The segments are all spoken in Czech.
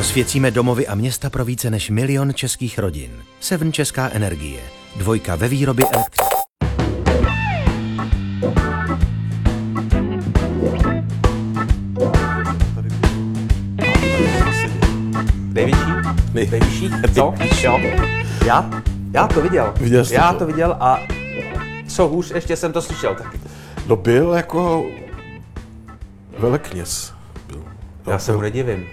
Rozsvěcíme domovy a města pro více než 1 000 000 českých rodin. Seven Česká energie. Dvojka ve výrobě elektřiny. Nejvyšší? Co? Jo. Já to viděl. Já to viděl a co hůř, ještě jsem to slyšel taky. No byl jako velekněz. Já se mu nedivím.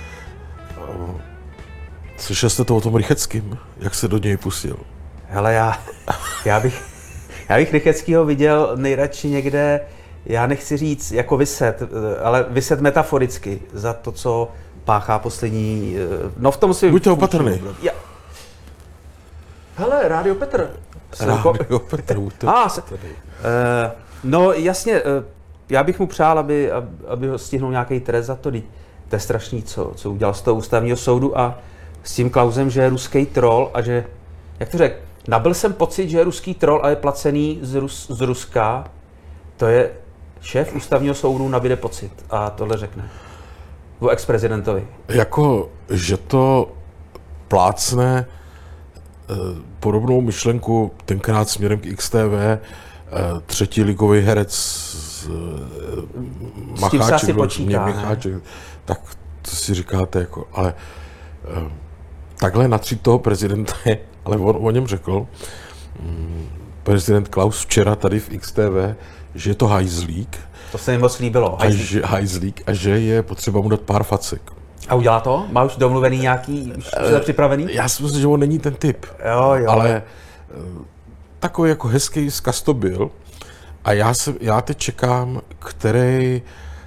Slyšel jste to o tom Rycheckým? Jak se do něj pustil? Hele, já bych Rycheckýho viděl nejradši někde, já nechci říct jako vyset, ale vyset metaforicky za to, co páchá poslední, no v tom svým... Buďte opatrný. Hele, Rádio Petr. Rádio Petr, buďte opatrný. No jasně, já bych mu přál, aby ho stihnul nějaký trest za to. To je strašný, co udělal z toho ústavního soudu a s tím Klausem, že je ruský troll a že, jak to řekl, nabyl jsem pocit, že je ruský troll a je placený z Ruska. To je šéf ústavního soudu nabíde pocit a tohle řekne. O ex-prezidentovi. Jako, že to plácne podobnou myšlenku tenkrát směrem k XTV, třetí ligový herec Macháček, tak to si říkáte, jako, ale takhle natřít toho prezidenta je, ale on o něm řekl, prezident Klaus včera tady v XTV, že je to hajzlík. To se jim moc líbilo. Hajzlík a že je potřeba mu dát pár facek. A udělá to? Má už domluvený nějaký, už připravený? Já si myslím, že on není ten typ. Jo. Ale takový jako hezký vzkaz to byl. A já teď čekám, který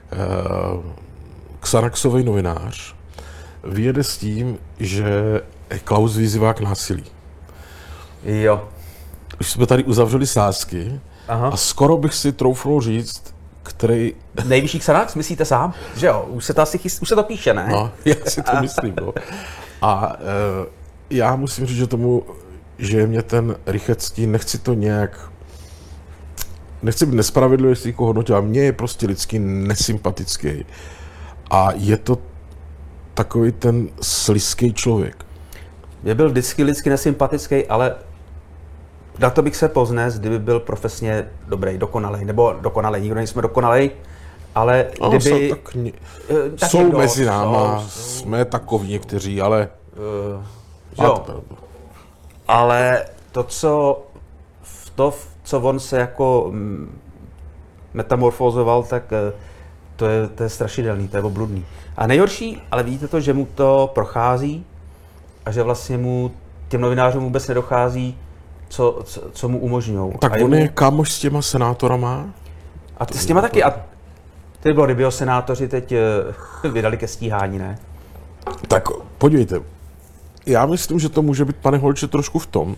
Xanaxový novinář vyjede s tím, že Klaus vyzývá k násilí. Jo. Už jsme tady uzavřeli sázky. Aha. A skoro bych si troufnul říct, který... Nejvyšší Xanax, myslíte sám? Že jo, už se to píše, ne? No, já si to myslím, no. A já musím říct, že mě ten Rychecký, nechci být nespravedlivý, jestli někoho hodnotil, ale mně je prostě lidsky nesympatický. A je to takový ten slizký člověk. Mě byl vždycky lidsky nesympatický, ale na to bych se poznes, kdyby byl profesně dobrý, dokonalej, nebo dokonalej, nikdo nejsme dokonalej, ale kdyby... Jsou mezi náma, jsme takoví někteří, ale... Jo. Ale to, co on se jako metamorfozoval, tak to je strašidelný, to je obludný. A nejhorší, ale vidíte to, že mu to prochází a že vlastně mu těm novinářům vůbec nedochází, co mu umožňují. Tak on je kámoš s těma senátorama? A s těma taky. A to by bylo, kdyby ho senátoři teď vydali ke stíhání, ne? Tak podívejte, já myslím, že to může být, pane Holče, trošku v tom,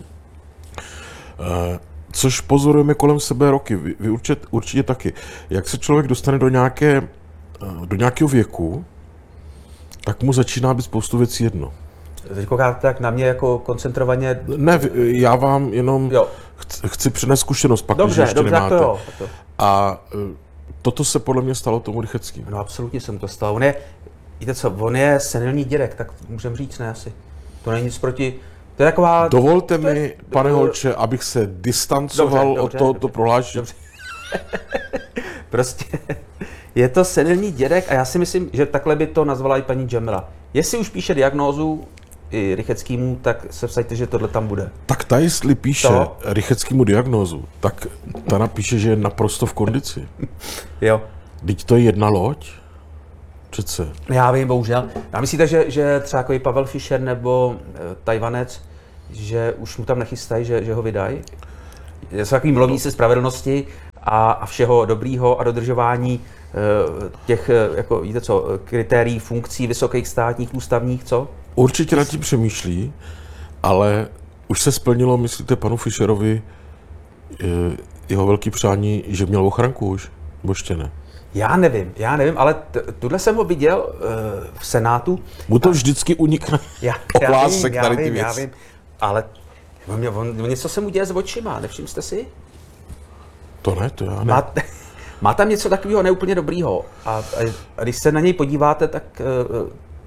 což pozorujeme kolem sebe roky, vy určitě taky. Jak se člověk dostane do nějakého věku, tak mu začíná být spoustu věcí jedno. Teď koukáte tak na mě jako koncentrovaně... Ne, já vám jenom chci přinést zkušenost, pak dobře, ještě nemáte. Tak to. A toto se podle mě stalo tomu Rycheckému. No absolutně jsem to stalo. On je senilní dědek, tak můžeme říct, ne asi. To není nic proti... To je taková... Dovolte mi, pane Holče, abych se distancoval od tohoto prohlášení. Prostě je to senilní dědek a já si myslím, že takhle by to nazvala i paní Džemila. Jestli už píše diagnózu i Rycheckýmu, tak se vsaďte, že tohle tam bude. Tak ta, jestli píše Rycheckýmu diagnózu, tak ta napíše, že je naprosto v kondici. Jo. Vždyť to je jedna loď? Přece. Já vím, bohužel. A myslíte, že třeba jako Pavel Fischer nebo Tajvanec, že už mu tam nechystají, že ho vydají? Jsou takový milovníci spravedlnosti a všeho dobrýho a dodržování těch, jako víte co, kritérií funkcí vysokých státních, ústavních, co? Určitě nad tím přemýšlí, ale už se splnilo, myslíte, panu Fischerovi jeho velký přání, že měl ochranku už? Nebo ještě ne? Já nevím, ale tuhle jsem ho viděl v Senátu. Mu to vždycky unikne oklásek tady ty věci. Já vím, ale on něco se mu děje s očima, nevšiml jste si? To já ne. Má tam něco takového neúplně dobrýho a když se na něj podíváte, tak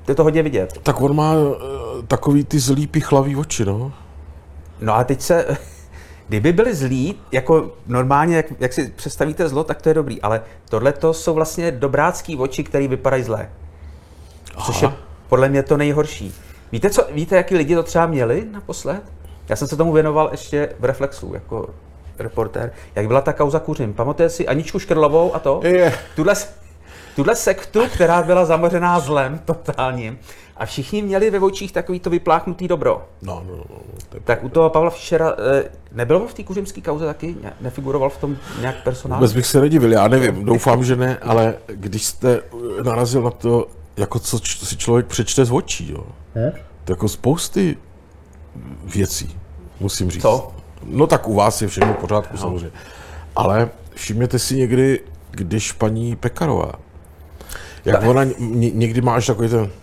je to hodně vidět. Tak on má takový ty zlý pichlavý oči, no. No a teď se, kdyby byli zlí, jako normálně, jak si představíte zlo, tak to je dobrý, ale tohle to jsou vlastně dobrácký oči, který vypadají zlé. Což je podle mě to nejhorší. Víte, jaký lidi to třeba měli naposled? Já jsem se tomu věnoval ještě v Reflexu, jako reportér. Jak byla ta kauza Kuřim. Pamatujete si Aničku Škrlovou a to? Tuhle sektu, která byla zamořená zlem totálním. A všichni měli ve očích takový to vypláchnutý dobro. No. Tak u toho Pavla Fischera, nebyl v té kuřimské kauze taky? Nefiguroval v tom nějak personál? Vůbec bych se nedivil, já nevím, doufám, že ne, ale když jste narazil na to, jako co si člověk přečte z očí, jo. To jako spousty věcí, musím říct. Co? No tak u vás je všechno v pořádku, samozřejmě. Ale všimněte si někdy, když paní Pekarová, jak ona někdy má až takový ten...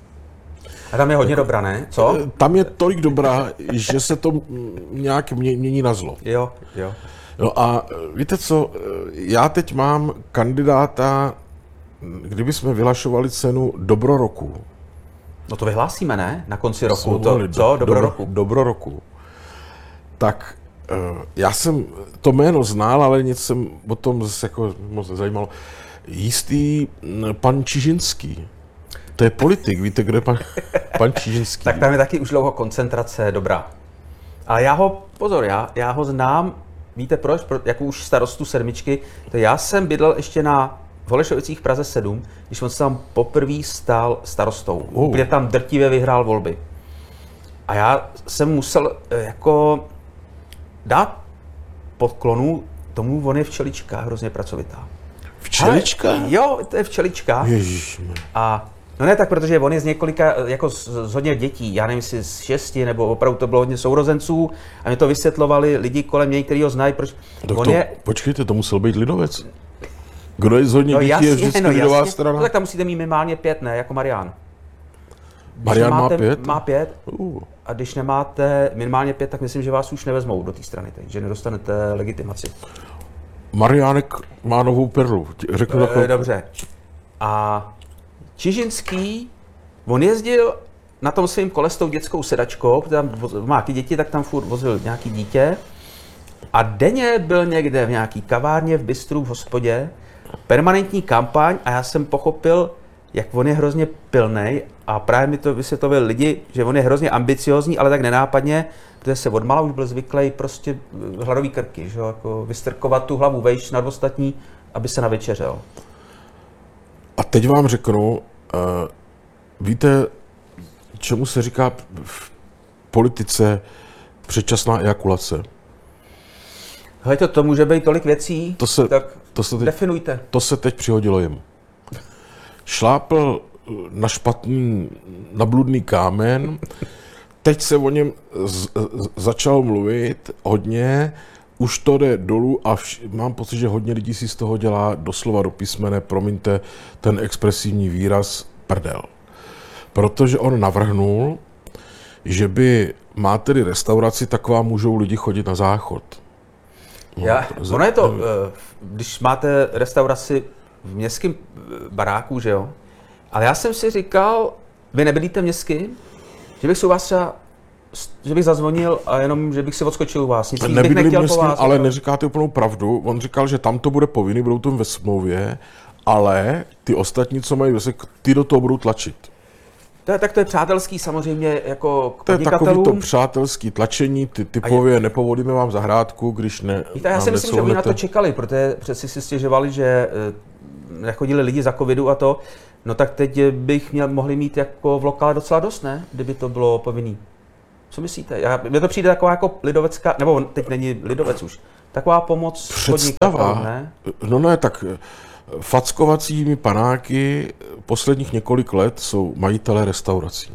A tam je hodně dobrá, ne? Co? Tam je tolik dobrá, že se to nějak mění na zlo. Jo. No a víte co, já teď mám kandidáta, kdyby jsme vyhlašovali cenu Dobro roku. No to vyhlásíme, ne? Na konci roku. Dobro roku. Tak já jsem to jméno znal, ale nic jsem o tom zase jako moc nezajímalo. Jistý pan Čižinský. To je politik, víte, kdo je pan Čižinský? Tak tam je taky už dlouho koncentrace dobrá. Ale já ho znám, víte proč? Jako už starostu sedmičky, to já jsem bydlel ještě na Holešovicích v Praze 7, když on se tam poprvé stal starostou, kde tam drtivě vyhrál volby. A já jsem musel jako dát podklonu tomu, on je včelička, hrozně pracovitá. Včelička? Ale, jo, to je včelička. Ježišme. A no ne tak, protože on je z několika, jako z hodně dětí, já nevím, jestli z 6, nebo opravdu to bylo hodně sourozenců a mě to vysvětlovali lidi kolem něj, kteří ho znají, proč Počkejte, to musel být lidovec. Kdo je z hodně dětí, je vždycky lidová strana. No tak tam musíte mít minimálně 5, ne, jako Marián. Marián má 5? Má 5. A když nemáte minimálně 5, tak myslím, že vás už nevezmou do té strany, takže nedostanete legitimaci. Mariánek má novou perlu, řeknu takhle. Dobře. A Čižinský, on jezdil na tom svém kole s tou dětskou sedačkou, protože tam má ty děti, tak tam furt vozil nějaký dítě. A denně byl někde v nějaký kavárně, v bistru, v hospodě, permanentní kampaň a já jsem pochopil, jak on je hrozně pilnej a právě mi to vysvětlovali lidi, že on je hrozně ambiciózní, ale tak nenápadně, protože se odmala už byl zvyklý prostě hladový krky, že? Jako vystrkovat tu hlavu vejš nad ostatní, aby se navečeřel. A teď vám řeknu, víte, čemu se říká v politice předčasná ejakulace? Hejte, to může být tolik věcí, definujte. To se teď přihodilo jemu. Šlápl na špatný, na bludný kámen, teď se o něm začal mluvit hodně, už to jde dolů a mám pocit, že hodně lidí si z toho dělá doslova do písmene, promiňte ten expresivní výraz, prdel. Protože on navrhnul, že by má tedy restauraci, tak vám můžou lidi chodit na záchod. Ono je to, když máte restauraci v městském baráku, že jo? Ale já jsem si říkal, vy nebydlíte městský, že bych si u vás třeba, že bych zazvonil a jenom, že bych si odskočil u vás. Nic bych nechtěl po vás. Ale neříkáte úplnou pravdu. On říkal, že tam to bude povinný, budou to ve smlouvě, ale ty ostatní, co mají vesek, ty do toho budou tlačit. Tak to je přátelský samozřejmě jako k to je podnikatelům. takový to přátelský tlačení, ty typově nepovolíme vám zahrádku, když ne. Víte, já si myslím, že oni na to čekali, protože přeci si stěžovali, že nechodili lidi za covidu a to, no tak teď bych mohli mít jako v lokále docela dost, ne? Kdyby to bylo povinný. Co myslíte? Mně to přijde taková jako lidovecká, nebo teď není lidovec už, taková pomoc podnikatelům, ne? No ne, tak fackovacími panáky posledních několik let jsou majitelé restaurací.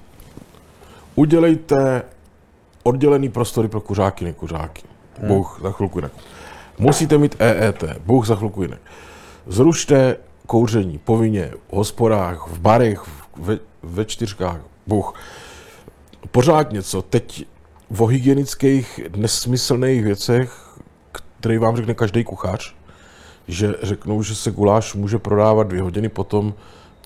Udělejte oddělený prostory pro kuřáky, nekuřáky. Bůh za chvilku jinak. Musíte mít EET. Bůh za chvilku jinak. Zrušte kouření povinně v hospodách, v barech, ve čtyřkách. Bůh. Pořád něco. Teď o hygienických nesmyslných věcech, které vám řekne každý kuchař, že řeknou, že se guláš může prodávat 2 hodiny potom,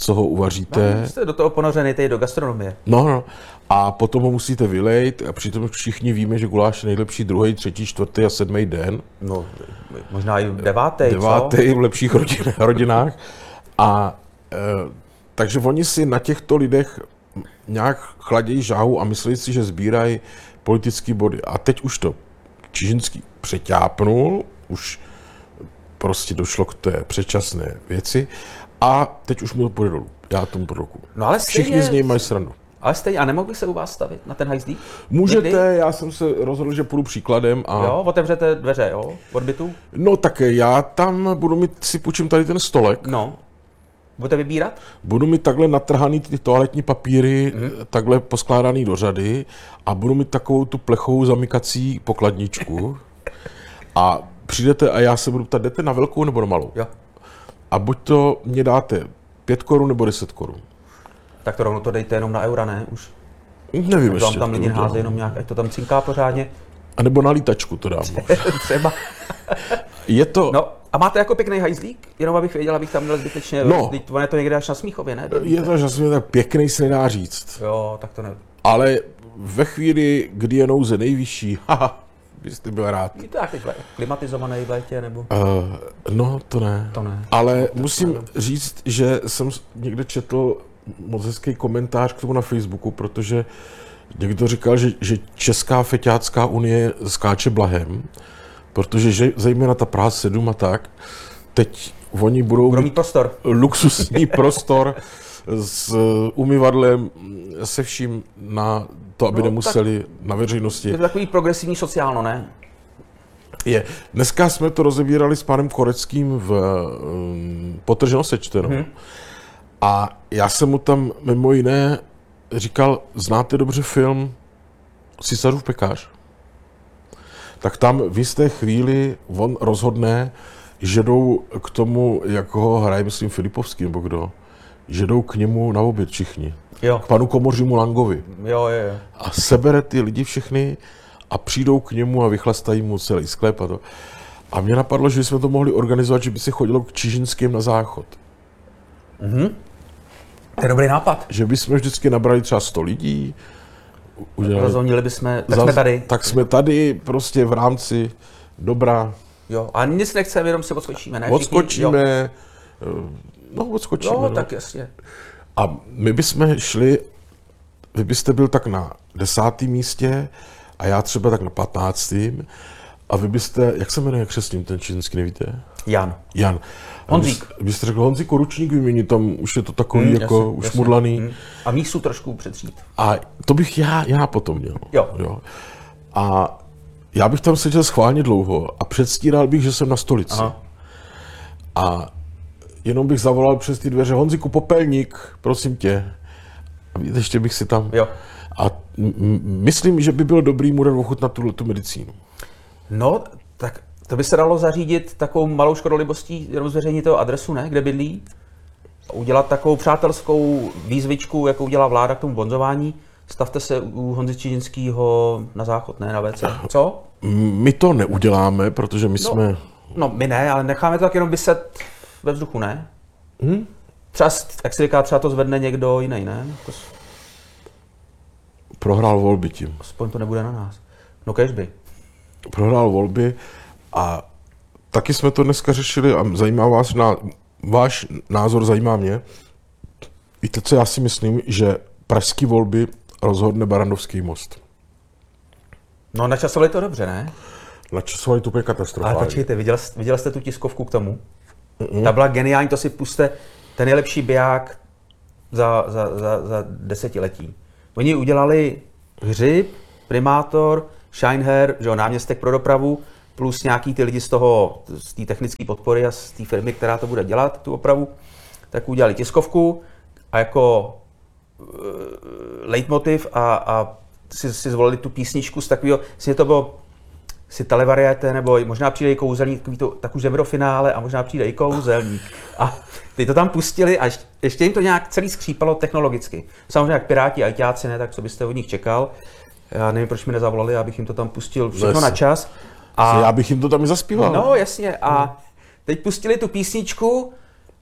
co ho uvaříte. Jste do toho ponořený, tady do gastronomie. No. A potom ho musíte vylejt a přitom všichni víme, že guláš je nejlepší 2., 3., 4. a 7. den. No, možná i 9. 9. v lepších rodinách. A takže oni si na těchto lidech nějak chladějí žáhu a myslí si, že sbírají politické body. A teď už to Čižinský přeťápnul, už prostě došlo k té předčasné věci a teď už mu to půjde dolů. Já tomu proroku. No ale Všichni z něj mají srandu. Ale stejně, a nemohl bych se u vás stavit na ten hajzlík? Můžete, Někdy? já jsem se rozhodl, že půjdu příkladem. A... Jo, otevřete dveře, jo, od bytu? No tak já tam budu mít, si půjčím tady ten stolek. No. Budete vybírat? Budu mít takhle natrhaný ty toaletní papíry, takhle poskládaný do řady a budu mít takovou tu plechovou zamykací pokladničku. A přijdete a já se budu ptát, jdete na velkou nebo na malou? Jo. A buď to mě dáte 5 korun nebo 10 korun. Tak to rovnou to dejte jenom na eura, ne? Už. Nevím To ještě. tam lidi házejí jenom nějak, ať to tam cinká pořádně. A nebo na lítačku to dám. Třeba. Je to... No, a máte jako pěkný hajzlík? Jenom abych věděl, abych tam měl zbytečně. No. Teď je to někde až na Smíchově, ne? Je to, že se tak pěkný se nedá říct. Jo, tak to ne. Ale ve chvíli, kdy je nouze nejvyšší, haha, byste byl rád. Je to jak teď klimatizovaný v létě, nebo? No, to ne. To ne. Ale musím říct, že jsem někde četl moc hezký komentář k tomu na Facebooku, protože někdo říkal, že Česká feťácká unie skáče blahem, protože zejména ta Praha 7 a tak, teď oni budou mít prostor. Luxusní prostor s umyvadlem, se vším na to, aby nemuseli na veřejnosti. Je to takový progresivní sociálno, ne? Je. Dneska jsme to rozebírali s panem Koreckým v Potrženo sečteno. A já jsem mu tam mimo jiné říkal, znáte dobře film Císařův pekař? Tak tam v jisté chvíli on rozhodne, že jdou k tomu, jak ho hraje, myslím, Filipovský, nebo kdo, že jdou k němu na oběd všichni. Jo. K panu Komořímu Langovi. Jo. A sebere ty lidi všechny a přijdou k němu a vychlastají mu celý sklep a to. A mě napadlo, že bychom to mohli organizovat, že by se chodilo k Čižinským na záchod. To je dobrý nápad. Že bychom vždycky nabrali třeba 100 lidí. Rozhodnili bychom, tak jsme tady. Tak jsme tady prostě v rámci dobra. Jo, a nic nechceme, jenom se odskočíme, ne? Odskočíme. Jo, tak jasně. A my bychom šli, vy byste byl tak na 10. místě a já třeba tak na 15. A vy byste, jak se jmenuje křestním ten Čižinský, nevíte? Jan. Honzík. Byste řekl Honzík Ručník vyměnit, tam už je to takový jako ušmudlaný. A mísu trošku přetřít. A to bych já potom měl. Jo. A já bych tam seděl schválně dlouho a předstíral bych, že jsem na stolici. Aha. A jenom bych zavolal přes ty dveře, Honzíku, popelník, prosím tě. A ještě bych si tam... Jo. A myslím, že by bylo dobrý mu dát ochutnat tu medicínu. No, tak to by se dalo zařídit takovou malou škodolibostí, jenom zveřejnit toho adresu, ne, kde bydlí. Udělat takovou přátelskou výzvičku, jako udělá vláda k tomu bonzování. Stavte se u Honzy Čižinskýho na záchod, ne na WC. Co? My to neuděláme, protože my jsme... No, my ne, ale necháme to tak jenom vyset ve vzduchu, ne? Třeba, jak se říká, třeba to zvedne někdo jiný, ne? Prohrál volby tím. Aspoň to nebude na nás. No kežby. Prohrál volby a taky jsme to dneska řešili a zajímá vás, váš názor zajímá mě. Víte, co já si myslím, že pražské volby rozhodne Barrandovský most. No načasovali to dobře, ne? Načasovali to úplně katastrofálně. Ale počkejte, viděl jste tu tiskovku k tomu? Ta byla geniální, to si puste, ten nejlepší biják za desetiletí. Oni udělali Hřib, primátor, Scheinher, že jo, náměstek pro dopravu, plus nějaký ty lidi z té technické podpory a z té firmy, která to bude dělat, tu opravu, tak udělali tiskovku a jako leitmotiv a si zvolili tu písničku z takového, jestli to bylo si televariete, nebo možná přijde i kouzelník, tak už jdeme do finále a možná přijde i kouzelník. A ty to tam pustili a ještě jim to nějak celý skřípalo technologicky. Samozřejmě jak Piráti, ajťáci, ne, tak co byste od nich čekal. Já nevím, proč mi nezavolali, abych jim to tam pustil všechno na čas. A já bych jim to tam i zaspíval. No jasně. A teď pustili tu písničku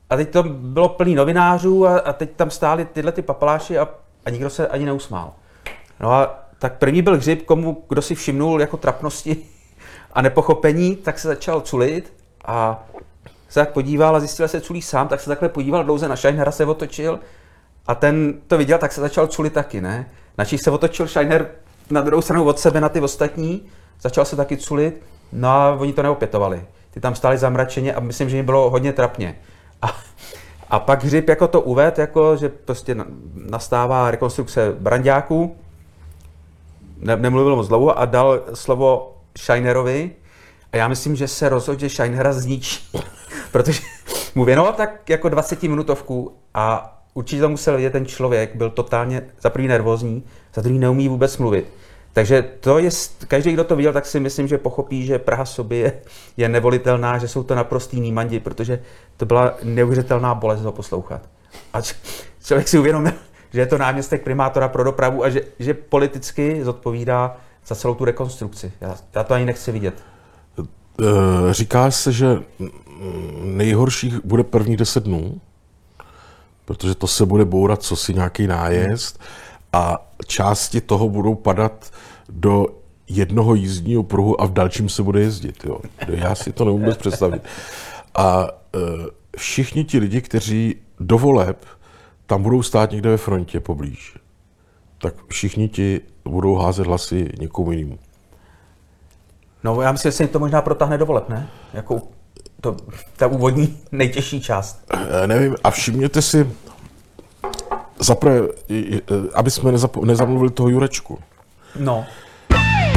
a teď to bylo plný novinářů a teď tam stáli tyhle ty papaláši a nikdo se ani neusmál. No a tak první byl Hřib, kdo si všimnul jako trapnosti a nepochopení, tak se začal culit a se tak podíval a zjistil, že se culí sám, tak se takhle podíval dlouze na Scheinera, se otočil a ten to viděl, tak se začal culit taky, ne? Načíž se otočil Scheiner na druhou stranu od sebe na ty ostatní, začal se taky culit, no a oni to neopětovali. Ty tam stáli zamračeně a myslím, že jim bylo hodně trapně. A pak Hřib jako to uvedl, jako, že prostě nastává rekonstrukce branďáků, nemluvil moc dlouho a dal slovo Scheinerovi a já myslím, že se rozhodl, že Scheinera zničí, protože mu věnoval tak jako 20minutovku a určitě to musel vidět ten člověk, byl totálně za první nervózní, za druhý neumí vůbec mluvit. Takže to je, každý, kdo to viděl, tak si myslím, že pochopí, že Praha sobě je nevolitelná, že jsou to naprostý nímandi, protože to byla neuvěřitelná bolest ho poslouchat. A člověk si uvědomil, že je to náměstek primátora pro dopravu a že politicky zodpovídá za celou tu rekonstrukci. Já to ani nechci vidět. Říká se, že nejhorších bude prvních 10 dnů, protože to se bude bourat cosi nějaký nájezd a části toho budou padat do jednoho jízdního pruhu a v dalším se bude jezdit. Jo. Já si to neumím vůbec představit. A všichni ti lidi, kteří do voleb tam budou stát někde ve frontě poblíž, tak všichni ti budou házet hlasy někomu jinému. No já myslím, že se to možná protáhne do voleb, ne? Jako ta úvodní nejtěžší část. Nevím, a všimněte si, zaprvé, aby jsme nezamluvili toho Jurečku. No.